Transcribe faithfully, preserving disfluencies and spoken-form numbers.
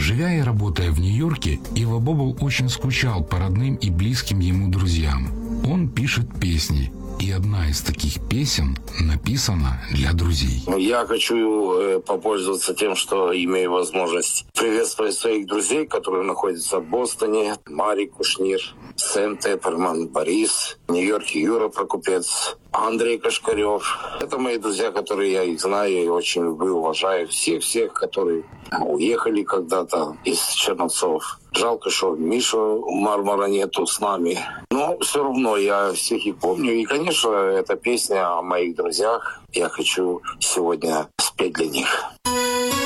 Живя и работая в Нью-Йорке, Ива Бобл очень скучал по родным и близким ему друзьям. Он пишет песни, и одна из таких песен написана для друзей. Я хочу э, попользоваться тем, что имею возможность приветствовать своих друзей, которые находятся в Бостоне. Мари Кушнир, Сэм Тепперман, Борис, в Нью-Йорке Юра Прокупец, Андрей Кашкарев. Это мои друзья, которые я их знаю и очень люблю, уважаю. Всех-всех, которые уехали когда-то из Черновцов. Жалко, что Мишу Мармара нету с нами. Но все равно я всех их помню. И, конечно, эта песня о моих друзьях. Я хочу сегодня спеть для них.